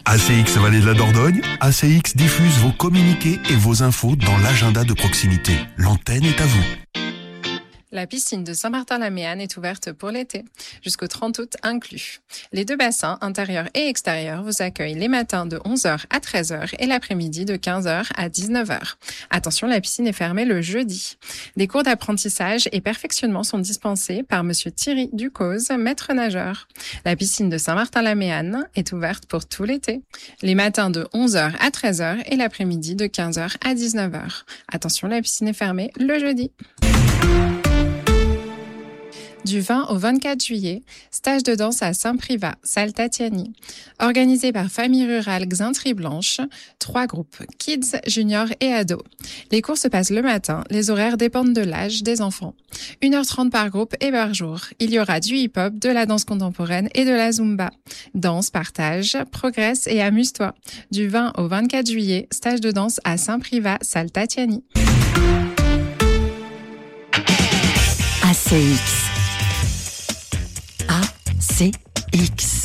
ACX Vallée de la Dordogne, ACX diffuse vos communiqués et vos infos dans l'agenda de proximité. L'antenne est à vous. La piscine de Saint-Martin-la-Méanne est ouverte pour l'été, jusqu'au 30 août inclus. Les deux bassins, intérieur et extérieur, vous accueillent les matins de 11h à 13h et l'après-midi de 15h à 19h. Attention, la piscine est fermée le jeudi. Des cours d'apprentissage et perfectionnement sont dispensés par Monsieur Thierry Ducose, maître nageur. La piscine de Saint-Martin-la-Méanne est ouverte pour tout l'été. Les matins de 11h à 13h et l'après-midi de 15h à 19h. Attention, la piscine est fermée le jeudi. Du 20 au 24 juillet, stage de danse à Saint-Privat, salle Tatiani. Organisé par Famille Rurale Xintry Blanche, 3 groupes, kids, juniors et ados. Les cours se passent le matin, les horaires dépendent de l'âge des enfants. 1h30 par groupe et par jour. Il y aura du hip-hop, de la danse contemporaine et de la zumba. Danse, partage, progresse et amuse-toi. Du 20 au 24 juillet, stage de danse à Saint-Privat, salle Tatiani. ACX. ACX.